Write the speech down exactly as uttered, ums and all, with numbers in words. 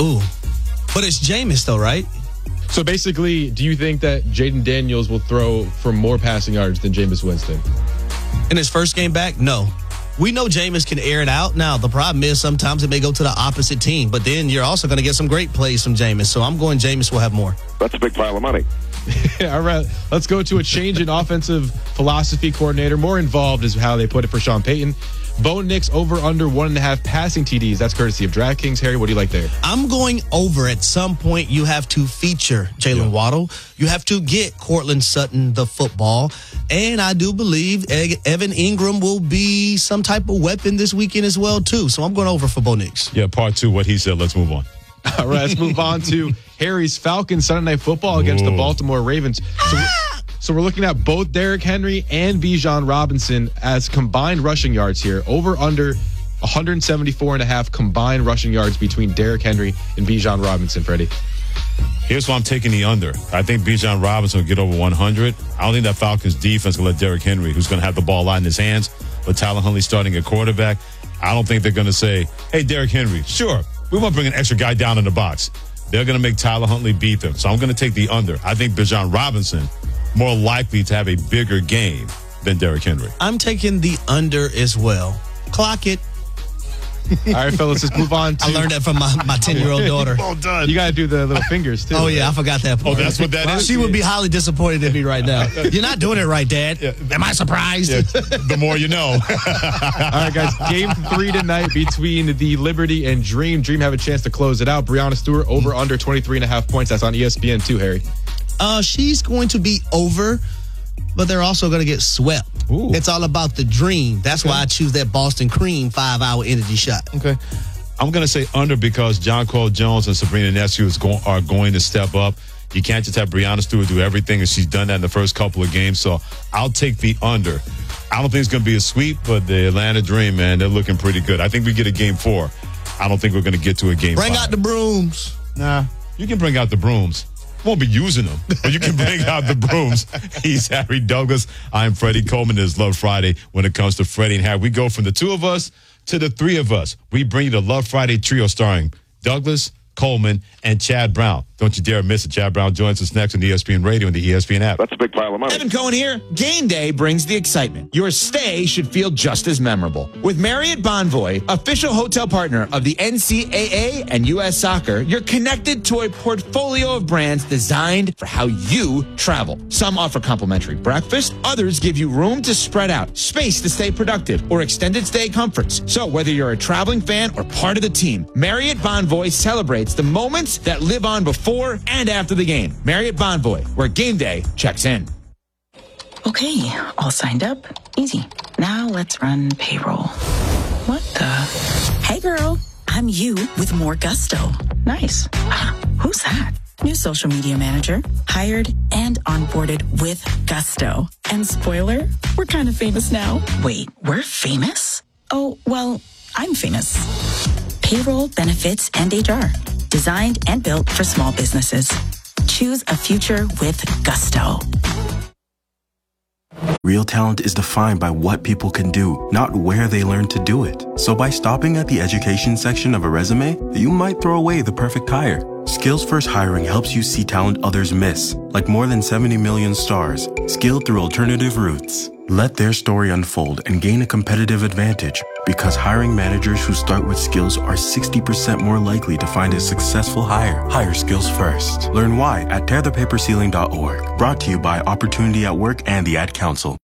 Ooh. But it's Jameis, though, right? So basically, do you think that Jaden Daniels will throw for more passing yards than Jameis Winston? In his first game back? No. We know Jameis can air it out. Now, the problem is sometimes it may go to the opposite team, but then you're also going to get some great plays from Jameis. So I'm going Jameis will have more. That's a big pile of money. All right, let's go to a change in offensive philosophy coordinator. More involved is how they put it for Sean Payton. Bo Nix over under one and a half passing T Ds. That's courtesy of DraftKings. Harry, what do you like there? I'm going over. At some point, you have to feature Jalen yeah. Waddle. You have to get Cortland Sutton the football. And I do believe Evan Ingram will be some type of weapon this weekend as well, too. So I'm going over for Bo Nix. Yeah, part two, what he said. Let's move on. All right, let's move on to Harry's Falcons Sunday Night Football against Ooh. the Baltimore Ravens. So, ah! so we're looking at both Derrick Henry and Bijan Robinson as combined rushing yards here. Over under one seventy-four and a half combined rushing yards between Derrick Henry and Bijan Robinson, Freddie. Here's why I'm taking the under. I think Bijan Robinson will get over one hundred. I don't think that Falcons defense will let Derrick Henry, who's going to have the ball a lot in his hands, but Tyler Huntley starting at quarterback, I don't think they're going to say, hey, Derrick Henry, sure, we want to bring an extra guy down in the box. They're going to make Tyler Huntley beat them. So I'm going to take the under. I think Bijan Robinson more likely to have a bigger game than Derrick Henry. I'm taking the under as well. Clock it. All right, fellas, let's move on to... I learned that from my, my ten-year-old daughter. Well done. You got to do the little fingers, too. Oh, yeah, I forgot that part. Oh, that's what that is? She would be highly disappointed in me right now. You're not doing it right, Dad. Yeah. Am I surprised? Yeah. The more you know. All right, guys, game three tonight between the Liberty and Dream. Dream have a chance to close it out. Breanna Stewart over under twenty-three and a half points. That's on E S P N two, Harry. Uh, she's going to be over, but they're also going to get swept. Ooh. It's all about the Dream. That's okay. why I choose that Boston Cream five-hour energy shot. Okay. I'm going to say under because Jonquel Jones and Sabrina Ionescu is going, are going to step up. You can't just have Breanna Stewart do everything, and she's done that in the first couple of games. So I'll take the under. I don't think it's going to be a sweep, but the Atlanta Dream, man, they're looking pretty good. I think we get a game four. I don't think we're going to get to a game Bring five. out the brooms. Nah, you can bring out the brooms. Won't be using them, but you can bring out the brooms. He's Harry Douglas. I'm Freddie Coleman. It's Love Friday when it comes to Freddie and Harry. We go from the two of us to the three of us. We bring you the Love Friday trio starring Douglas, Coleman, and Chad Brown. Don't you dare miss it. Chad Brown joins us next on E S P N Radio and the E S P N app. That's a big pile of money. Evan Cohen here. Game day brings the excitement. Your stay should feel just as memorable. With Marriott Bonvoy, official hotel partner of the N C double A and U S Soccer, you're connected to a portfolio of brands designed for how you travel. Some offer complimentary breakfast. Others give you room to spread out, space to stay productive, or extended stay comforts. So whether you're a traveling fan or part of the team, Marriott Bonvoy celebrates the moments that live on before and after the game. Marriott Bonvoy, where game day checks in. Okay, all signed up. Easy. Now let's run payroll. What the? Hey girl, I'm you with more gusto. Nice. Ah, who's that? New social media manager. Hired and onboarded with gusto. And spoiler, we're kind of famous now. Wait, we're famous? Oh, well, I'm famous. Payroll, benefits, and H R. Designed and built for small businesses. Choose a future with gusto. Real talent is defined by what people can do, not where they learn to do it. So by stopping at the education section of a resume, you might throw away the perfect hire. Skills First Hiring helps you see talent others miss, like more than seventy million stars, skilled through alternative routes. Let their story unfold and gain a competitive advantage, because hiring managers who start with skills are sixty percent more likely to find a successful hire. Hire skills first. Learn why at tear the paper ceiling dot org. Brought to you by Opportunity at Work and the Ad Council.